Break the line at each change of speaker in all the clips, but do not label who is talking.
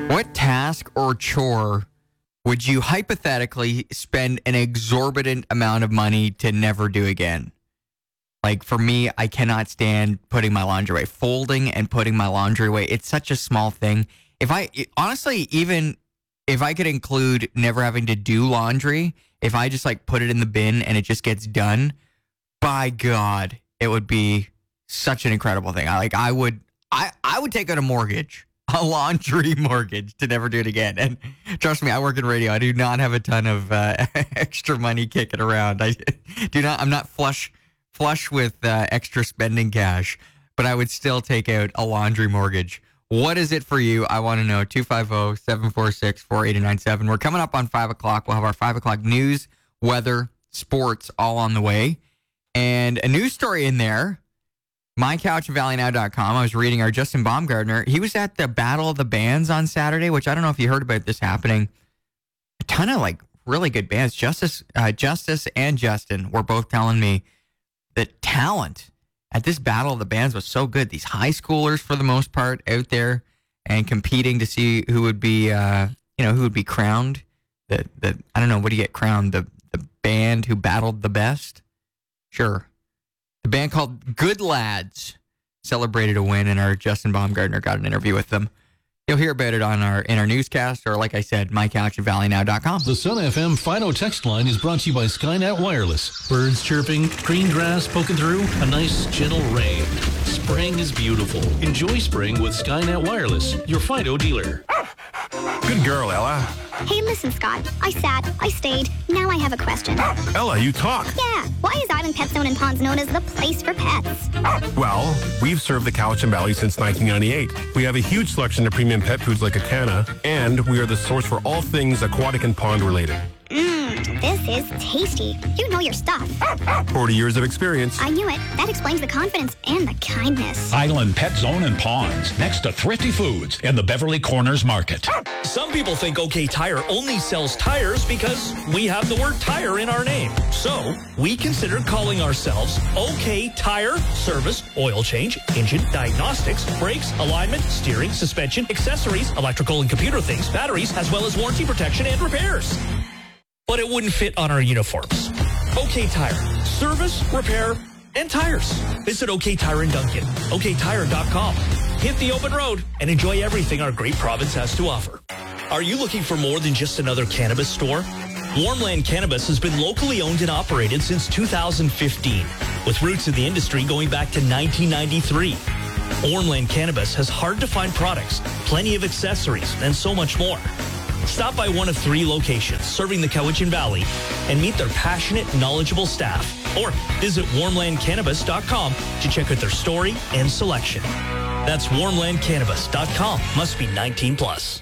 What task or chore would you hypothetically spend an exorbitant amount of money to never do again? Like for me, I cannot stand putting my laundry away. Folding and putting my laundry away, it's such a small thing. Even if I could include never having to do laundry, if I just like put it in the bin and it just gets done, by God, it would be such an incredible thing. I would take out a mortgage. A laundry mortgage to never do it again. And trust me, I work in radio. I do not have a ton of extra money kicking around. I'm not flush with extra spending cash, but I would still take out a laundry mortgage. What is it for you? I want to know. 250-746-4897. We're coming up on 5 o'clock. We'll have our 5 o'clock news, weather, sports all on the way. And a news story in there. MyCouchValleyNow.com. I was reading our Justin Baumgartner. He was at the Battle of the Bands on Saturday, which I don't know if you heard about this happening. A ton of like really good bands. Justice and Justin were both telling me that talent at this Battle of the Bands was so good. These high schoolers, for the most part, out there and competing to see who would be, who would be crowned. I don't know. What do you get crowned? The band who battled the best. Sure. The band called Good Lads celebrated a win, and our Justin Baumgartner got an interview with them. You'll hear about it in our newscast, or like I said, mycouch@valleynow.com.
The Sun FM Fido text line is brought to you by Skynet Wireless. Birds chirping, green grass poking through, a nice gentle rain. Spring is beautiful. Enjoy spring with Skynet Wireless, your Fido dealer.
Good girl, Ella.
Hey, listen, Scott. I sat, I stayed. Now I have a question.
Ella, you talk.
Yeah. Why is Island Pet Zone in Ponds known as the place for pets?
Well, we've served the Cowichan Valley since 1998. We have a huge selection of premium pet foods like Acana, and we are the source for all things aquatic and pond related.
This is tasty. You know your stuff.
40 years of experience.
I knew it. That explains the confidence and the kindness.
Island Pet Zone and Ponds, next to Thrifty Foods in the Beverly Corners Market.
Some people think OK Tire only sells tires because we have the word tire in our name. So we considered calling ourselves OK Tire Service, oil change, engine, diagnostics, brakes, alignment, steering, suspension, accessories, electrical and computer things, batteries, as well as warranty protection and repairs. But it wouldn't fit on our uniforms. OK Tire, service, repair, and tires. Visit OK Tire in Duncan, oktire.com. Hit the open road and enjoy everything our great province has to offer. Are you looking for more than just another cannabis store? Warmland Cannabis has been locally owned and operated since 2015, with roots in the industry going back to 1993. Warmland Cannabis has hard-to-find products, plenty of accessories, and so much more. Stop by one of 3 locations serving the Cowichan Valley and meet their passionate, knowledgeable staff. Or visit warmlandcannabis.com to check out their story and selection. That's warmlandcannabis.com. Must be 19 plus.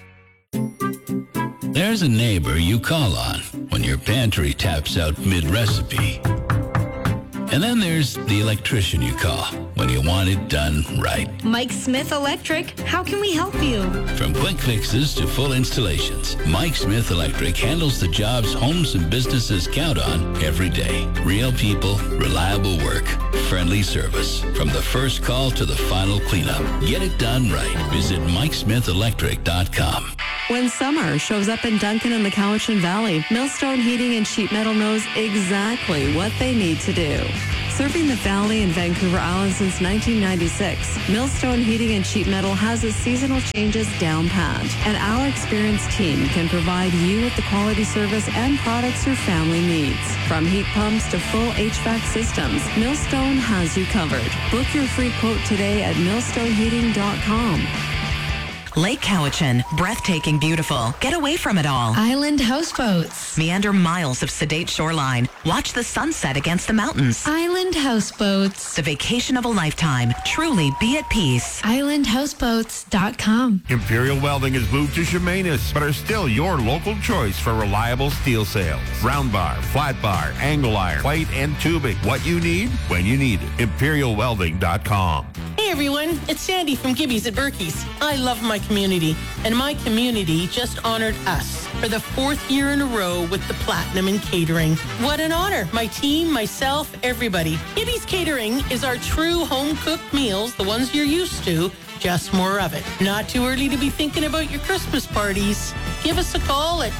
There's a neighbor you call on when your pantry taps out mid-recipe. And then there's the electrician you call when you want it done right.
Mike Smith Electric, how can we help you?
From quick fixes to full installations, Mike Smith Electric handles the jobs homes and businesses count on every day. Real people, reliable work, friendly service. From the first call to the final cleanup. Get it done right. Visit MikeSmithElectric.com.
When summer shows up in Duncan and the Cowichan Valley, Millstone Heating and Sheet Metal knows exactly what they need to do. Serving the Valley and Vancouver Island since 1996, Millstone Heating and Sheet Metal has its seasonal changes down pat, and our experienced team can provide you with the quality service and products your family needs. From heat pumps to full HVAC systems, Millstone has you covered. Book your free quote today at millstoneheating.com.
Lake Cowichan, breathtaking beautiful. Get away from it all.
Island Houseboats.
Meander miles of sedate shoreline. Watch the sunset against the mountains.
Island Houseboats.
The vacation of a lifetime. Truly be at peace.
IslandHouseboats.com.
Imperial Welding has moved to Chemainus, but are still your local choice for reliable steel sales. Round bar, flat bar, angle iron, plate, and tubing. What you need, when you need it. ImperialWelding.com.
Hey everyone, it's Sandy from Gibby's at Berkey's. I love my community, and my community just honored us for the 4th year in a row with the Platinum in Catering. What an honor. My team, myself, everybody. Gibby's Catering is our true home-cooked meals, the ones you're used to, just more of it. Not too early to be thinking about your Christmas parties. Give us a call at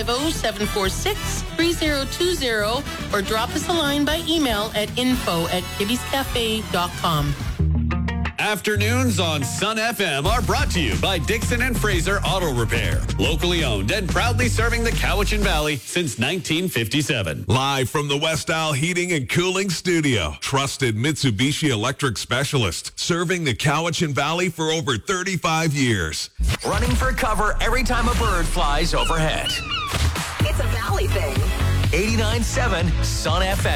250-746-3020 or drop us a line by email at info@kibby'scafe.com.
Afternoons on Sun FM are brought to you by Dixon and Fraser Auto Repair. Locally owned and proudly serving the Cowichan Valley since 1957.
Live from the West Isle Heating and Cooling Studio. Trusted Mitsubishi electric specialist. Serving the Cowichan Valley for over 35 years.
Running for cover every time a bird flies overhead.
It's a Valley thing.
89.7 Sun FM.